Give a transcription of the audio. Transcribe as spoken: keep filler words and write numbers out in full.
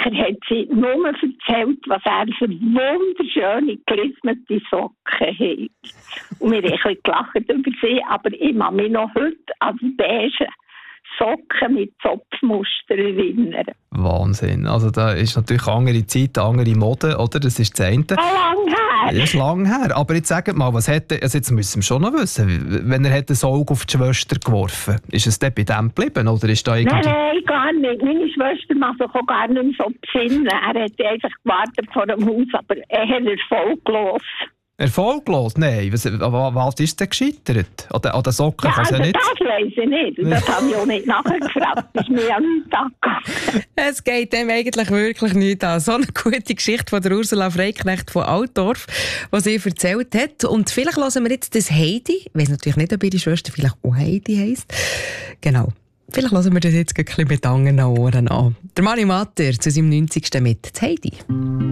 nachher hat sie nur erzählt, was er für wunderschöne gelismete Socken hat. Und wir haben ein bisschen gelacht über sie, aber ich kann mich noch heute an die beige Socken mit Zopfmuster erinnern. Wahnsinn. Also da ist natürlich andere Zeit, andere Mode, oder? Das ist das eine. So lange her. Das ist lang her. Aber jetzt sagt mal, was hätte, also jetzt müssen wir schon noch wissen, wenn er hätte das Auge auf die Schwester geworfen, ist es dann bei dem geblieben? Oder ist da irgendwie... Nein, nein, gar nicht. Meine Schwester macht sich auch gar nicht so besinnen. Er hat einfach gewartet vor dem Haus, aber er hat erfolglos. Erfolglos? Nein. Was, was ist denn gescheitert? An den, an den Socken Ja, kann also ja nicht... das weiss ich nicht. Und das habe ich auch nicht nachgefragt. Das ist mir ja nicht angegangen. Es geht dem eigentlich wirklich nicht an. So eine gute Geschichte von der Ursula Freiknecht von Altdorf, die sie erzählt hat. Und vielleicht hören wir jetzt das Heidi. Ich weiss natürlich nicht, ob ihre Schwester vielleicht auch Heidi heisst. Genau. Vielleicht hören wir das jetzt ein bisschen mit anderen Ohren an. Der Mani Matter zu seinem neunzigsten mit Heidi.